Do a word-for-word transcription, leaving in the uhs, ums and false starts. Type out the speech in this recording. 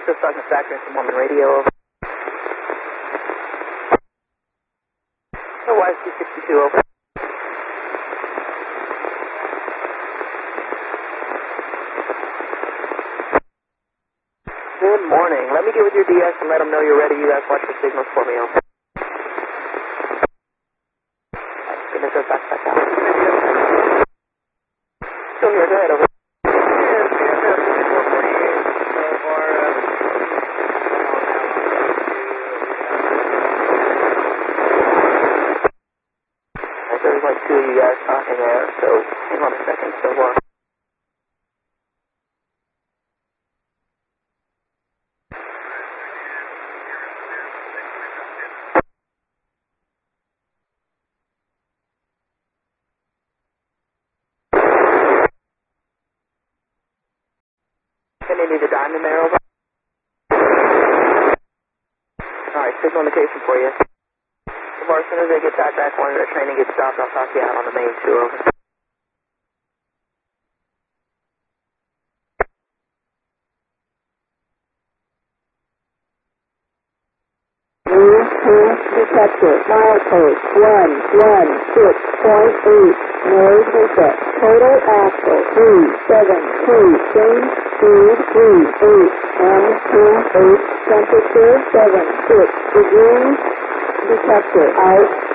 Genesis Sergeant Factor from Mormon Radio, over. Otherwise, two sixty-two, over. Good morning. Let me get with your D S and let them know you're ready. You guys watch the signals for me, over. Genesis back, back out. Still here, go ahead, over. There's like two of you guys talking there, so hang on a second, so far. Can they need a diamond there, over? Alright, signal indication for you. So far, as soon as they get that back one of their training gets stopped, I'll talk you out on the main two, over. Detector, milepost one one six point eight, noise reset, total axle three seven two, change speed three eight one two eight, temperature seven six degrees, detector out.